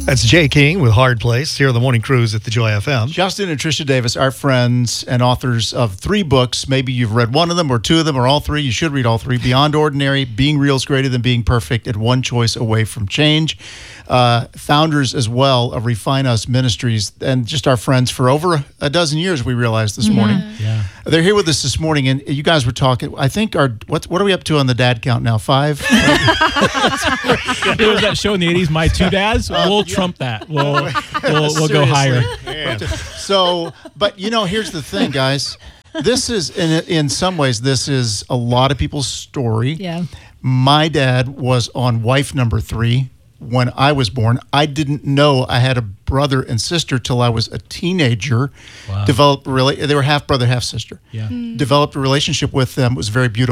That's Jay King with Hard Place here on the Morning Cruise at the Joy FM. Justin and Tricia Davis, our friends and authors of 3 books. Maybe you've read one of them or 2 of them or all 3. You should read all 3. Beyond Ordinary, Being Real is Greater Than Being Perfect, and One Choice Away from Change. Founders as well of Refine Us Ministries, and just our friends for over a dozen years, we realized this morning. Yeah. They're here with us this morning, and you guys were talking. I think what are we up to on the dad count now? 5? There was that show in the 80s, My Two Dads. We'll trump that. We'll go higher. So, but here's the thing, guys. This is, in some ways, this is a lot of people's story. Yeah. My dad was on wife number 3 when I was born. I didn't know I had a brother and sister till I was a teenager. Wow. They were half brother, half sister. Yeah. Developed a relationship with them. It was very beautiful.